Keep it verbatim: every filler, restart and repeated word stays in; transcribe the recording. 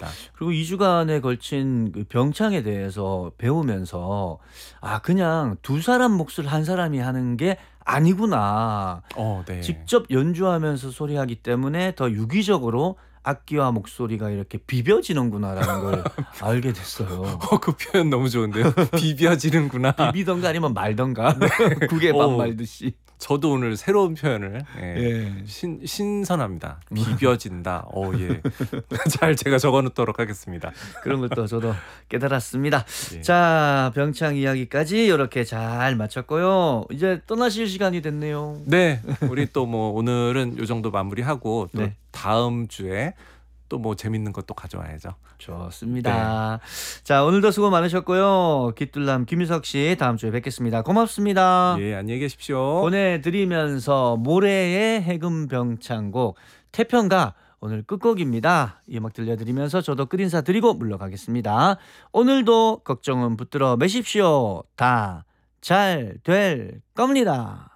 같습니다. 그리고 이 주간에 걸친 그 병창에 대해서 배우면서 아 그냥 두 사람 몫을 한 사람이 하는 게 아니구나. 어 네. 직접 연주하면서 소리하기 때문에 더 유기적으로 악기와 목소리가 이렇게 비벼지는구나라는 걸 알게 됐어요. 어 그 표현 너무 좋은데요. 비벼지는구나. 비비던가 아니면 말던가 국에 밥 어. 말듯이. 저도 오늘 새로운 표현을 예. 예. 신 신선합니다. 비벼진다. 어 예. 잘 제가 적어 놓도록 하겠습니다. 그런 것도 저도 깨달았습니다. 예. 자, 병창 이야기까지 이렇게 잘 마쳤고요. 이제 떠나실 시간이 됐네요. 네. 우리 또 뭐 오늘은 요 정도 마무리하고 또 네. 다음 주에 또 뭐 재밌는 것도 가져와야죠. 좋습니다. 자, 오늘도 수고 많으셨고요. 깃둘남 김유석 씨 다음 주에 뵙겠습니다. 고맙습니다. 예, 안녕히 계십시오. 보내드리면서 모래의 해금 병창곡 태평가 오늘 끝곡입니다. 이 음악 들려드리면서 저도 끝 인사 드리고 물러가겠습니다. 오늘도 걱정은 붙들어 매십시오. 다 잘 될 겁니다.